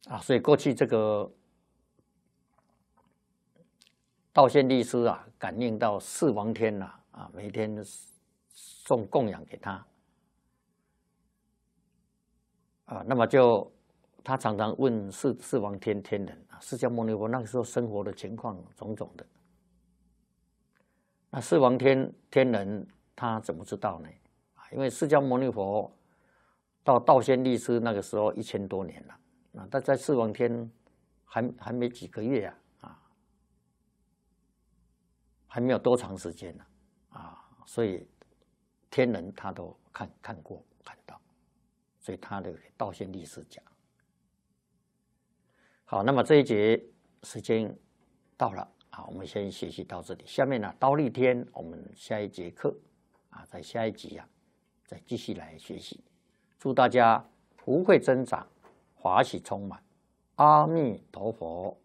所以过去这个道宣律师感应到四王天每天送供养给他那么他常常问四王天人释迦牟尼佛那个时候生活的情况种种的。那四王天人他怎么知道呢？因为释迦牟尼佛到道宣律师那个时候1000多年了，但在四王天还没几个月还没有多长时间所以天人他都看过看到，所以他的道宣律师讲。好，那么这一节时间到了我们先学习到这里。下面忉利天我们下一节课在下一集再继续来学习。祝大家福慧增长，法喜充满。阿弥陀佛。